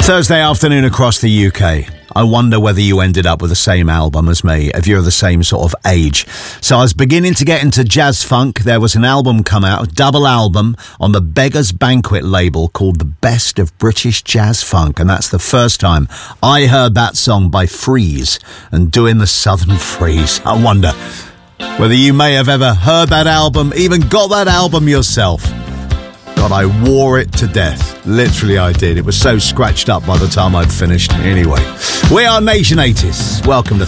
Thursday afternoon across the UK. I wonder whether you ended up with the same album as me, if you're the same sort of age. So I was beginning to get into jazz funk. There was an album come out, a double album, on the Beggars Banquet label called The Best of British Jazz Funk. And that's the first time I heard that song by Freeze and Doing the Southern Freeze. I wonder whether you may have ever heard that album, even got that album yourself. God, I wore it to death. Literally, I did. It was so scratched up by the time I'd finished. Anyway, we are Nation 80s. Welcome to